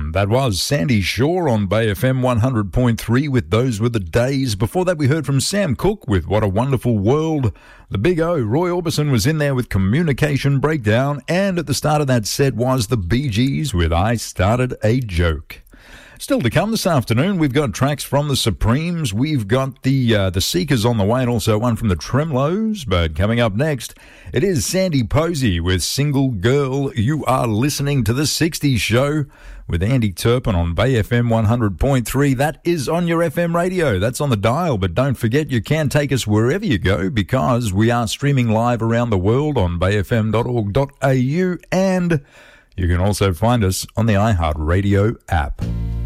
That was Sandy Shaw on Bay FM 100.3 with Those Were the Days. Before that, we heard from Sam Cooke with What a Wonderful World. The Big O, Roy Orbison, was in there with Communication Breakdown. And at the start of that set was the Bee Gees with I Started a Joke. Still to come this afternoon, we've got tracks from the Supremes, we've got the Seekers on the way, and also one from the Tremlos. But coming up next, it is Sandy Posey with Single Girl. You are listening to The 60s Show with Andy Turpin on Bay FM 100.3. That is on your FM radio. That's on the dial, but don't forget you can take us wherever you go because we are streaming live around the world on bayfm.org.au, and you can also find us on the iHeartRadio app.